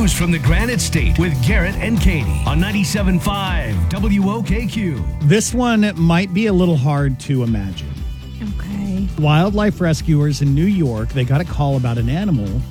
News from the Granite State with Garrett and Katie on 97.5 WOKQ. This one might be a little hard to imagine. Okay. Wildlife rescuers in New York, they got a call about an animal